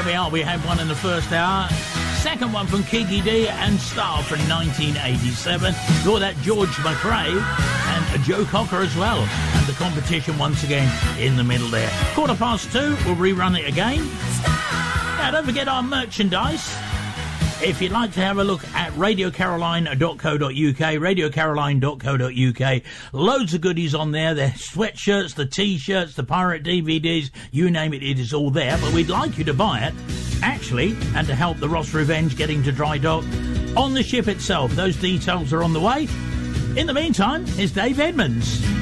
there we are. We had one in the first hour. Second one from Kiki D and Star from 1987. Saw that George McRae and Joe Cocker as well. And the competition once again in the middle there. 2:15, we'll rerun it again. Now, don't forget our merchandise. If you'd like to have a look at radiocaroline.co.uk, radiocaroline.co.uk, loads of goodies on there. The sweatshirts, the T-shirts, the pirate DVDs, you name it, it is all there. But we'd like you to buy it, actually, and to help the Ross Revenge getting to dry dock on the ship itself. Those details are on the way. In the meantime, here's Dave Edmunds.